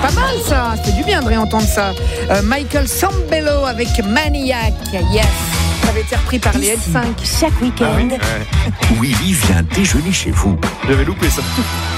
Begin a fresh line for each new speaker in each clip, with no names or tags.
Pas mal ça, c'est du bien de réentendre ça. Michael Sambello avec Maniac, yes. Ça avait été repris par les L5.
Chaque week-end.
Willy vient déjeuner chez vous.
J'avais loupé ça.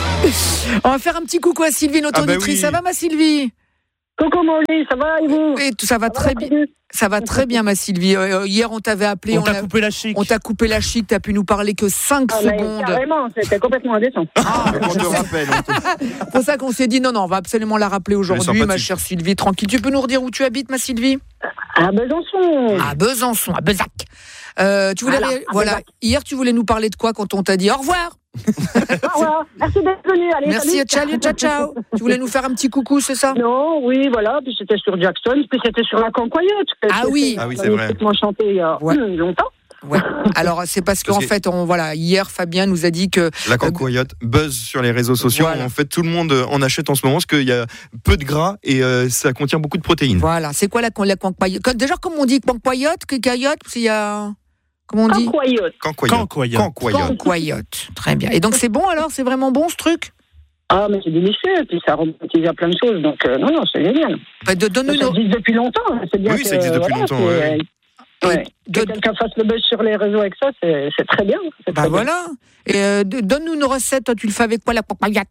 On va faire un petit coucou à Sylvie, notre auditrice.
Oui.
Ça va ma Sylvie?
Coucou Molly, ça va et vous?
Oui, ça va très bien. Ça va très bien ma Sylvie. Hier on t'avait appelé,
On t'a coupé la chic.
on t'a coupé la chic, t'as pu nous parler que 5 secondes.
Carrément, c'était complètement indécent.
On te rappelle.
C'est pour ça qu'on s'est dit non, on va absolument la rappeler aujourd'hui, ma chère Sylvie. Tranquille. Tu peux nous redire où tu habites, ma Sylvie?
À Besançon.
À Besançon, à Bezac. Tu voulais, voilà. Hier, tu voulais nous parler de quoi quand on t'a dit au revoir?
Au revoir. Merci d'être venu. Allez,
Merci,
salut.
ciao. Tu voulais nous faire un petit coucou, c'est ça?
Non, oui, voilà. Puis c'était sur Jackson, puis c'était sur la Concoyote.
Ah oui,
c'est vrai.
On chanté il y a longtemps.
Ouais. Alors c'est parce qu'en fait, hier Fabien nous a dit que
La Concoyote buzz sur les réseaux sociaux.
Voilà.
En fait, tout le monde en achète en ce moment parce qu'il y a peu de gras et ça contient beaucoup de protéines.
voilà, c'est quoi la Concoyote? Déjà, comment on dit Concoyote, Cayotte, parce qu'il y a comment on dit?
Concoyote.
Concoyote. Très bien. Et donc c'est bon alors, c'est vraiment bon ce truc?
Ah, mais c'est délicieux. Puis ça remonte à plein de choses. Donc, non, c'est génial.
Donne-nous
Ça existe depuis longtemps. C'est bien
Oui, ça existe depuis longtemps. Ouais.
Que quelqu'un fasse le buzz sur les réseaux avec ça, c'est très bien. C'est très bien.
voilà. Et donne-nous une recette. Toi, tu le fais avec quoi la Concoyote?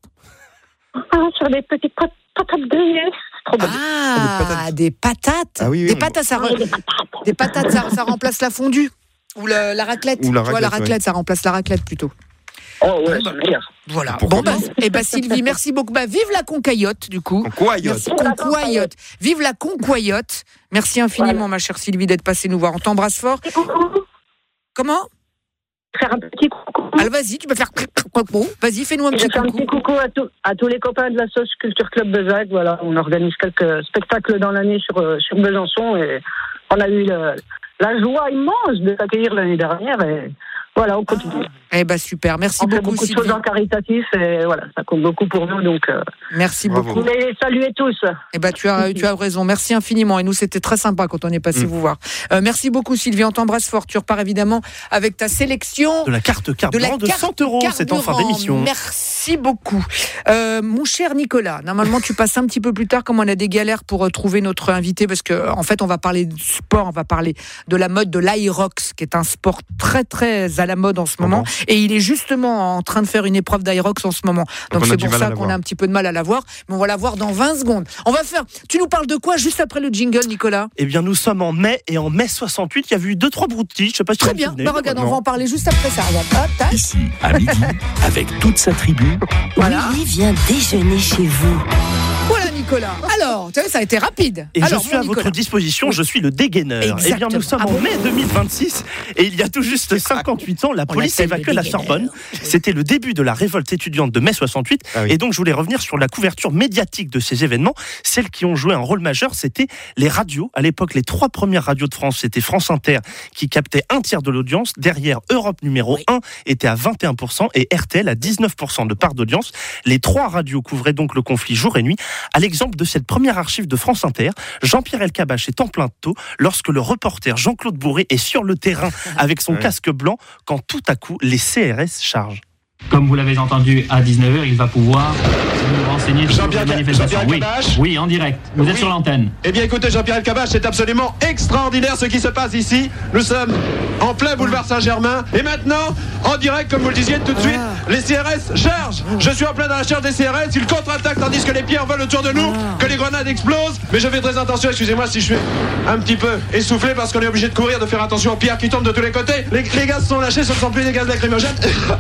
Sur des petites patates grillées. Trop bon.
Ah, des patates.
Ah oui,
des patates, des patates, ça remplace la fondue ou la raclette.
Ou la
Tu vois, la
raclette,
raclette, ça remplace la raclette plutôt.
Oh ouais, c'est meilleur.
Voilà.
Pourquoi
Bon, Sylvie, merci beaucoup. Vive la Concoyote, du coup.
Concoyote.
Merci, Concoyote. Vive la Concoyote. Merci infiniment, ma chère Sylvie, d'être passée nous voir. On t'embrasse fort. Comment?
Faire un petit coucou.
Alors, vas-y, tu peux faire. Vas-y, fais-nous un
Je
petit
fais un
coucou.
petit coucou à tous les copains de la Sauce Culture Club Bezac. Voilà, on organise quelques spectacles dans l'année sur Besançon et on a eu la joie immense de t'accueillir l'année dernière et voilà, on continue.
Super. Merci
On fait
beaucoup,
beaucoup de
Sylvie.
choses en caritatif et voilà, ça compte beaucoup pour nous. Donc,
Merci
Bravo.
beaucoup.
vous les saluez tous.
Tu as raison. Merci infiniment. Et nous, c'était très sympa quand on est passé vous voir. Merci beaucoup, Sylvie. On t'embrasse fort. Tu repars évidemment avec ta sélection
De la carte carburant de 100 €. C'est en fin
carburant.
d'émission.
Merci beaucoup. Mon cher Nicolas, normalement, tu passes un petit peu plus tard, comme on a des galères pour trouver notre invité, parce que en fait, on va parler de sport, on va parler de la mode de l'Aerox, qui est un sport très, très à la mode en ce moment. Et il est justement en train de faire une épreuve d'Aerox en ce moment. Donc c'est pour ça qu'on a un petit peu de mal à la voir. Mais on va la voir dans 20 secondes. Tu nous parles de quoi juste après le jingle, Nicolas?
Eh bien, nous sommes en mai, et en mai 68, il y a eu 2-3 broutilles. Je sais pas si
Très
vous vous
bien.
souvenez.
Regarde, on va en parler juste après ça. Regarde. Hop, tac.
Ici, à midi, avec toute sa tribu.
Voilà.
Willy vient déjeuner chez vous.
Voilà, Nicolas. Alors, tu vois, ça a été rapide.
Et
Alors,
je suis à votre disposition, je suis le dégaineur.
Exactement.
Eh bien, nous sommes en mai 2026, et il y a tout juste 58 ans, la police
l'appelle
évacuait
le
la
dégaineur.
Sorbonne. C'était le début de la révolte étudiante de mai 68, et donc je voulais revenir sur la couverture médiatique de ces événements. Celles qui ont joué un rôle majeur, c'était les radios. À l'époque, les 3 premières radios de France, c'était France Inter, qui captait un tiers de l'audience. Derrière, Europe numéro 1 était à 21%, et RTL à 19% de part d'audience. Les 3 radios couvraient donc le conflit jour et nuit. À l'exemple de cette première archive de France Inter, Jean-Pierre Elkabbach est en plein taux lorsque le reporter Jean-Claude Bourré est sur le terrain avec son casque blanc quand tout à coup les CRS chargent.
Comme vous l'avez entendu, à 19h, il va pouvoir nous renseigner sur la manifestation. Oui, en direct. Vous êtes sur l'antenne.
Eh bien écoutez Jean-Pierre Elkabbach, c'est absolument extraordinaire ce qui se passe ici. Nous sommes en plein boulevard Saint-Germain. Et maintenant, en direct, comme vous le disiez tout de suite, les CRS chargent. Je suis en plein dans la charge des CRS. Ils contre-attaquent tandis que les pierres volent autour de nous, que les grenades explosent. Mais je fais très attention, excusez-moi si je suis un petit peu essoufflé parce qu'on est obligé de courir, de faire attention aux pierres qui tombent de tous les côtés. Les gaz sont lâchés, ce ne sont plus des gaz lacrymogènes.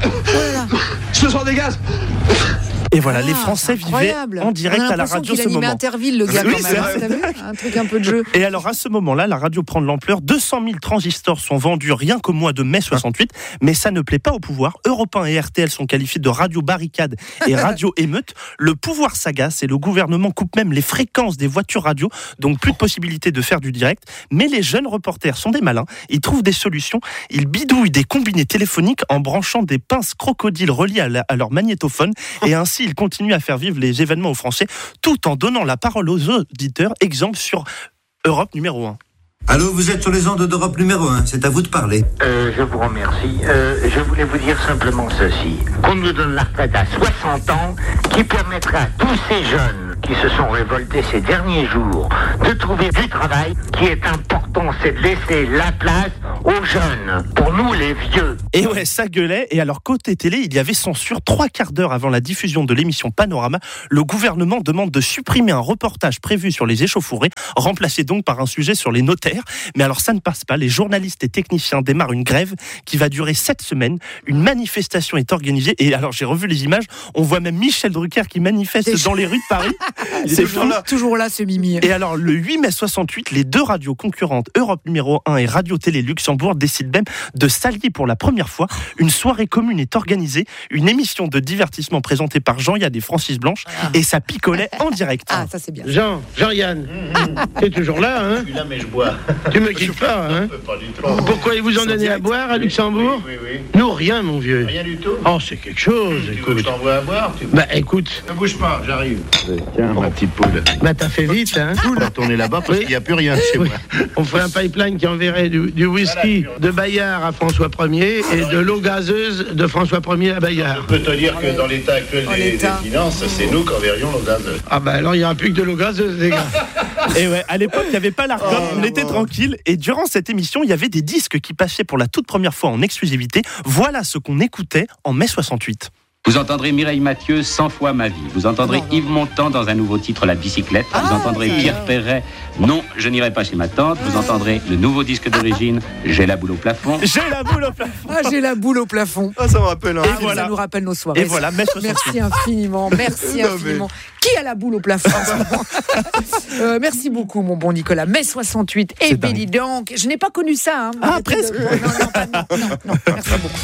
Ce sont des gaz.
Et voilà, les Français vivaient en direct à la radio ce moment.
Interville, le gars,
Oui,
quand
c'est
même.
vrai.
T'as vu un truc un peu de jeu.
Et alors à ce moment-là, la radio prend de l'ampleur. 200 000 transistors sont vendus rien qu'au mois de mai 68, mais ça ne plaît pas au pouvoir. Europe 1 et RTL sont qualifiés de radio barricade et radio émeute. Le pouvoir s'agace et le gouvernement coupe même les fréquences des voitures radio, donc plus de possibilité de faire du direct. Mais les jeunes reporters sont des malins, ils trouvent des solutions, ils bidouillent des combinés téléphoniques en branchant des pinces crocodiles reliées à leur magnétophone, et ainsi ils continuent à faire vivre les événements aux Français tout en donnant la parole aux auditeurs. Exemple sur Europe numéro 1.
Allô, vous êtes sur les ondes d'Europe numéro 1, c'est à vous de parler.
Je vous remercie. Je voulais vous dire simplement ceci. Qu'on nous donne la retraite à 60 ans, qui permettra à tous ces jeunes qui se sont révoltés ces derniers jours de trouver du travail. Ce qui est important, c'est de laisser la place aux jeunes, pour nous les vieux.
Et ouais, ça gueulait. Et alors, côté télé, il y avait censure 3/4 d'heure avant la diffusion de l'émission Panorama. Le gouvernement demande de supprimer un reportage prévu sur les échauffourées, remplacé donc par un sujet sur les notaires. Mais alors, ça ne passe pas. Les journalistes et techniciens démarrent une grève qui va durer 7 semaines. Une manifestation est organisée. Et alors, j'ai revu les images. On voit même Michel Drucker qui manifeste dans les rues de Paris.
C'est toujours là, ce Mimi.
Et alors, le 8 mai 68, les deux radios concurrentes, Europe numéro 1 et Radio-Télé Luxembourg, décident même de s'allier pour la première fois. Une soirée commune est organisée, une émission de divertissement présentée par Jean-Yann et Francis Blanche, et ça picolait en direct.
Ah, ça c'est bien.
Jean-Yann, t'es toujours là, hein?
Je suis là, mais je bois.
Tu me quittes pas, hein?
Pas du tout.
Pourquoi ils vous en donnez à boire à Luxembourg?
Oui.
Nous, rien, mon vieux.
Rien du tout.
Oh, c'est quelque chose,
Tu veux
écoute.
que je t'envoie à boire?
Écoute.
Ne bouge pas, j'arrive. Tiens, ma petite poule.
T'as fait vite, hein?
On va tourner là-bas parce qu'il n'y a plus rien chez moi.
On ferait un pipeline qui enverrait du whisky de Bayard à François Ier et de l'eau gazeuse de François Ier à Bayard.
Je peux te dire que dans l'état actuel des finances, c'est nous qui enverrions l'eau gazeuse.
Ah alors il n'y aura plus que de l'eau gazeuse, les gars.
Et ouais, à l'époque, il n'y avait pas l'argot, on était tranquille. Et durant cette émission, il y avait des disques qui passaient pour la toute première fois en exclusivité. Voilà ce qu'on écoutait en mai 68.
Vous entendrez Mireille Mathieu 100 fois ma vie. Vous entendrez Yves Montand dans un nouveau titre, La bicyclette. Vous entendrez Pierre Perret, Non, je n'irai pas chez ma tante. Vous entendrez le nouveau disque d'origine, J'ai la boule au plafond.
J'ai la boule au plafond.
Ah, j'ai la boule au plafond.
Ah, ça me rappelle.
Et voilà. Ça nous rappelle nos soirées.
Et voilà,
merci infiniment. Merci infiniment. Qui a la boule au plafond en ce moment? Merci beaucoup, mon bon Nicolas. Mai 68 et Belly donc. Je n'ai pas connu ça. Hein.
Ah, presque.
Non, merci beaucoup.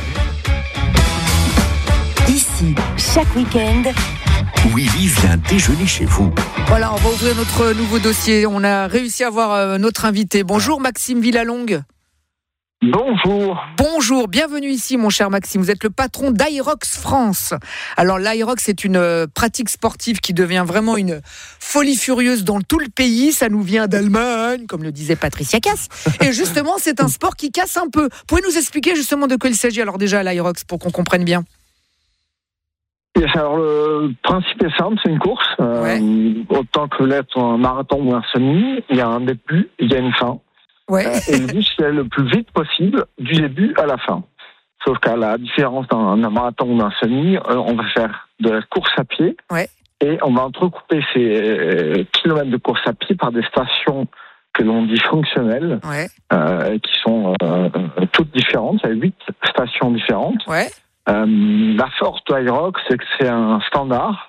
Ici, chaque week-end,
Willy vient déjeuner chez vous.
Voilà, on va ouvrir notre nouveau dossier. On a réussi à avoir notre invité. Bonjour Maxime Villalongue.
Bonjour.
Bonjour, bienvenue ici mon cher Maxime. Vous êtes le patron d'Aerox France. Alors l'Aerox, c'est une pratique sportive qui devient vraiment une folie furieuse dans tout le pays. Ça nous vient d'Allemagne, comme le disait Patricia Cass. Et justement, c'est un sport qui casse un peu. Pouvez nous expliquer justement de quoi il s'agit alors déjà à l'Aerox pour qu'on comprenne bien?
Alors le principe est simple, c'est une course. Autant que l'être un marathon ou un semi, il y a un début, il y a une fin. Et le but, c'est le plus vite possible, du début à la fin. Sauf qu'à la différence d'un marathon ou d'un semi, on va faire de la course à pied. Et on va entrecouper ces kilomètres de course à pied par des stations que l'on dit fonctionnelles, qui sont toutes différentes. Il y a 8 stations différentes. La force de Aerox, c'est que c'est un standard.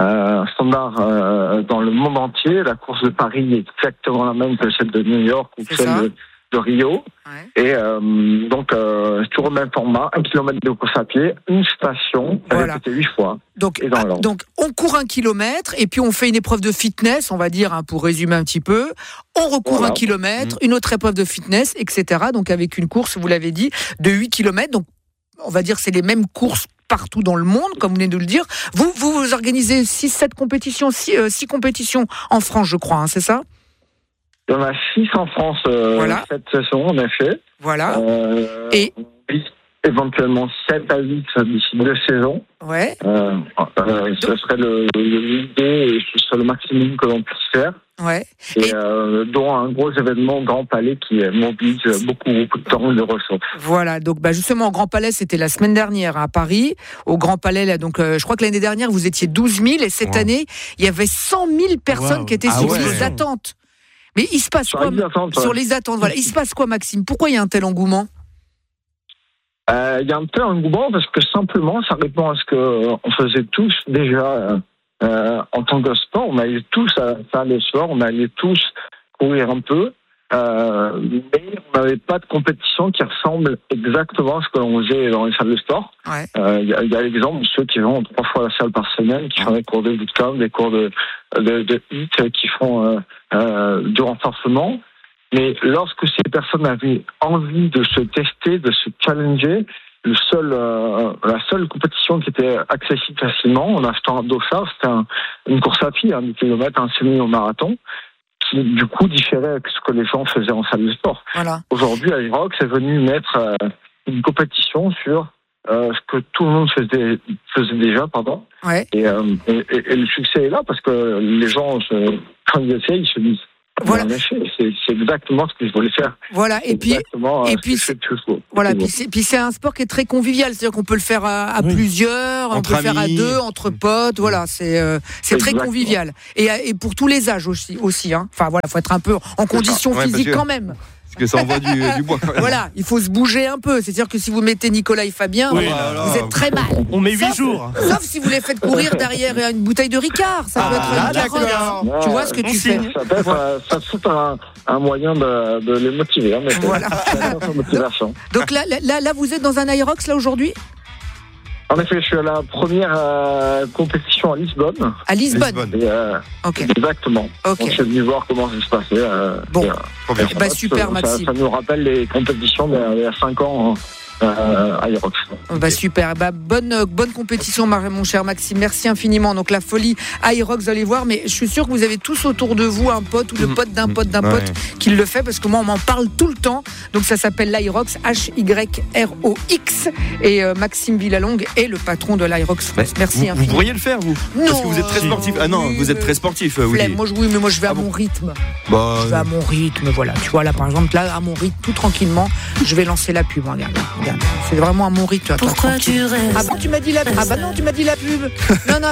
Dans le monde entier. La course de Paris est exactement la même que celle de New York ou celle de Rio. Et donc, c'est toujours le même format, 1 kilomètre de course à pied, une station, répétée 8 fois.
Donc, on court 1 kilomètre et puis on fait une épreuve de fitness, on va dire, pour résumer un petit peu. On recourt 1 kilomètre, une autre épreuve de fitness, etc. Donc, avec une course, vous l'avez dit, de 8 kilomètres. Donc, on va dire c'est les mêmes courses partout dans le monde, comme vous venez de le dire. Vous organisez 6 compétitions, 6 compétitions en France, je crois, c'est ça?
Il y en a 6 en France cette saison, en effet.
Voilà.
Et éventuellement 7 à 8 d'ici 2 saisons. Ce serait l'idée et ce serait le maximum que l'on puisse faire. Et dont un gros événement au Grand Palais qui mobilise beaucoup de temps et de ressources.
Voilà, donc justement au Grand Palais, c'était la semaine dernière à Paris. Au Grand Palais, là, donc je crois que l'année dernière vous étiez 12 000 et cette année il y avait 100 000 personnes qui étaient sur les attentes. Mais il se passe quoi sur les attentes? Voilà, il se passe quoi, Maxime? Pourquoi il y a un tel engouement?
Il y a un tel engouement parce que simplement ça répond à ce qu'on faisait tous déjà. En tant que sport, on allait tous à la salle de sport, on allait tous courir un peu, mais on n'avait pas de compétition qui ressemble exactement à ce que l'on faisait dans les salles de sport. Il y a l'exemple de ceux qui vont 3 fois à la salle par semaine, qui font des cours de bootcamp, des cours de HIIT, qui font du renforcement. Mais lorsque ces personnes avaient envie de se tester, de se challenger, la seule compétition qui était accessible facilement en achetant un dossard, c'était une course à pied, 10 km, un semi au marathon, qui du coup différait avec ce que les gens faisaient en salle de sport. Aujourd'hui, Aerox est venu mettre une compétition sur ce que tout le monde faisait déjà, pardon.
Ouais.
Et le succès est là parce que les gens, quand ils essayent, ils se disent.
Voilà.
C'est exactement ce que je voulais faire.
Voilà, et puis c'est un sport qui est très convivial, c'est-à-dire qu'on peut le faire à plusieurs, on peut le faire à deux, entre potes, voilà, c'est très convivial. Et pour tous les âges aussi hein. Enfin voilà, faut être un peu en condition physique quand même.
Parce que ça envoie du bois quand même.
Voilà, il faut se bouger un peu. C'est-à-dire que si vous mettez Nicolas et Fabien, vous êtes très mal.
On met 8 jours.
Sauf si vous les faites courir derrière une bouteille de Ricard. Ça peut être une carotte. Tu vois ce que tu fais.
Ça c'est un moyen de les motiver. Mais
voilà. Donc là, vous êtes dans un Aerox là aujourd'hui ?
En effet, je suis à la première compétition à Lisbonne.
À Lisbonne.
Okay. Exactement.
Okay.
Donc, je suis venu voir comment ça se passait.
Bon, super Maxime.
Ça nous rappelle les compétitions d'il y a 5 ans. À Aerox.
Super, bonne compétition mon cher Maxime, merci infiniment. Donc la folie Aerox, vous allez voir, mais je suis sûr que vous avez tous autour de vous un pote ou le pote d'un pote qui le fait, parce que moi on m'en parle tout le temps. Donc ça s'appelle l'Aerox, HYROX, et Maxime Villalongue est le patron de l'Aerox France. Merci infiniment.
Vous pourriez le faire vous?
Non.
Parce que vous êtes très sportif. Ah non, vous êtes très sportif.
Oui, mais moi je vais à mon rythme. Je vais à mon rythme, voilà. Tu vois là par exemple, là à mon rythme, tout tranquillement, je vais lancer la pub. Regarde. C'est vraiment à mon rythme.
Pourquoi tu restes?
Ah bon, tu m'as dit la pub. Ah bah non, tu m'as dit la pub. Non.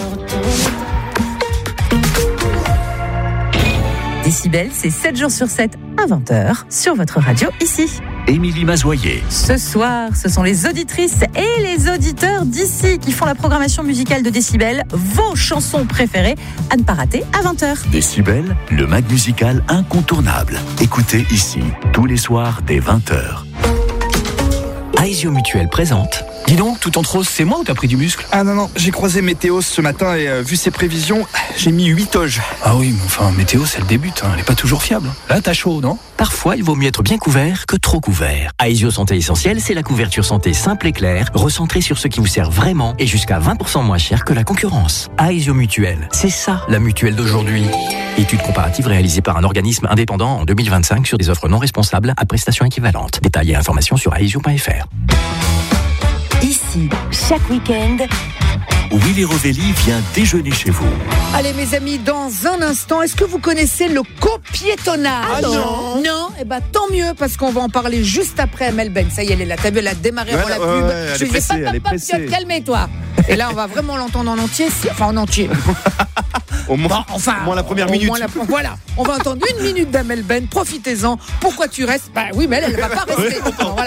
Décibel, c'est 7 jours sur 7 à 20h sur votre radio ici.
Émilie Mazoyer.
Ce soir, ce sont les auditrices et les auditeurs d'ici qui font la programmation musicale de Décibel, vos chansons préférées à ne pas rater à 20h.
Décibel, le mag musical incontournable. Écoutez ici, tous les soirs dès 20h. Aesio Mutuelle présente.
Dis donc, tout en rose, c'est moi ou t'as pris du muscle?
Ah non, j'ai croisé Météos ce matin et vu ses prévisions, j'ai mis 8 oges.
Ah oui, mais enfin, Météos, elle débute, elle est pas toujours fiable. Là, t'as chaud, non?
Parfois, il vaut mieux être bien couvert que trop couvert. Aesio Santé Essentielle, c'est la couverture santé simple et claire, recentrée sur ce qui vous sert vraiment et jusqu'à 20% moins cher que la concurrence. Aesio Mutuelle, c'est ça la mutuelle d'aujourd'hui. Étude comparative réalisée par un organisme indépendant en 2025 sur des offres non responsables à prestations équivalentes. Détails et informations sur aesio.fr.
Ici, chaque week-end,
Willy Rovelli vient déjeuner chez vous.
Allez mes amis, dans un instant, est-ce que vous connaissez le copiétonnage?
Ah non.
Non, eh ben tant mieux, parce qu'on va en parler juste après Amel Ben. Ça y est, elle est là, t'as vu, elle a démarré avant la pub.
Je disais,
pas, calmez-toi. Et là, on va vraiment l'entendre en entier, en entier.
Au moins la première minute.
Voilà, on va entendre 1 minute d'Amel Ben, profitez-en. Pourquoi tu restes? Bah oui, mais elle va pas rester. Voilà.